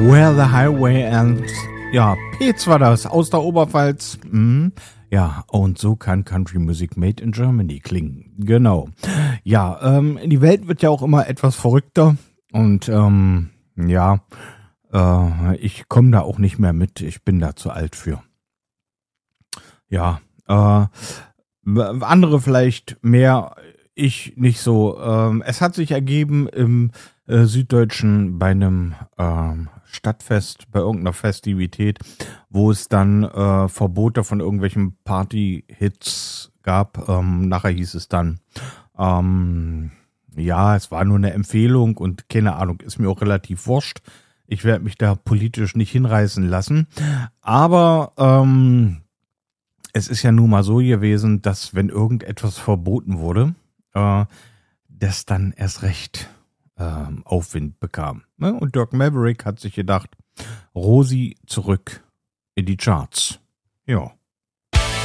Where the Highway Ends. Ja, Peetz war das, aus der Oberpfalz. Ja, und so kann Country Music made in Germany klingen. Genau. Ja, die Welt wird ja auch immer etwas verrückter. Und ich komme da auch nicht mehr mit. Ich bin da zu alt für. Ja, andere vielleicht mehr, ich nicht so. Es hat sich ergeben im Süddeutschen bei einem Stadtfest, bei irgendeiner Festivität, wo es dann Verbote von irgendwelchen Party-Hits gab. Nachher hieß es dann, es war nur eine Empfehlung und keine Ahnung, ist mir auch relativ wurscht. Ich werde mich da politisch nicht hinreißen lassen. Aber es ist ja nun mal so gewesen, dass wenn irgendetwas verboten wurde, das dann erst recht Aufwind bekam. Ne? Und Dirk Maverick hat sich gedacht, Rosi zurück in die Charts. Ja.